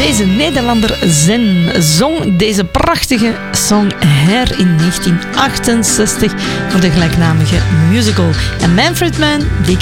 Deze Nederlander Zen zong deze prachtige song her in 1968 voor de gelijknamige musical. En Manfred Mann die